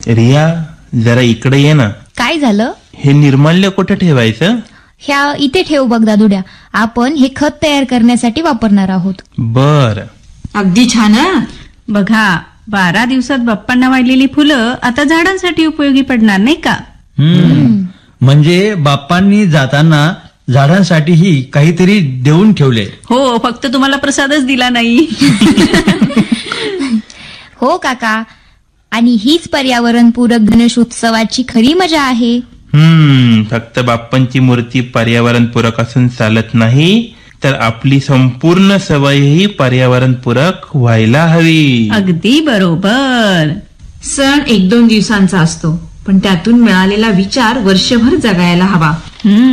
रिया, जरा इकडे ये ना. काय झालं? हे निर्माल्य कुठे ठेवायचं? ह्या इथे ठेव बघ दादुड्या. आपण हे खत तयार करण्यासाठी वापरणार आहोत. बर. अगदी छान. बघा, 12 दिवसात बाप्पांना वाढलेली फुलं आता झाडांसाठी उपयोगी पडणार नाही का? म्हणजे बाप्पांनी जाताना झाडांसाठीही काहीतरी देऊन ठेवले. हो, फक्त तुम्हाला प्रसादच दिला नाही. हो काका, आणि हीच पर्यावरणपूरक गणेश उत्सवाची खरी मजा आहे. फक्त बाप्पांची मूर्ती पर्यावरणपूरक असून चालत नाही, तर आपली संपूर्ण सवयही पर्यावरणपूरक व्हायला हवी. अगदी बरोबर. सण 1-2 दिवसांचा असतो, पण त्यातून मिळालेला विचार वर्षभर जगायला हवा.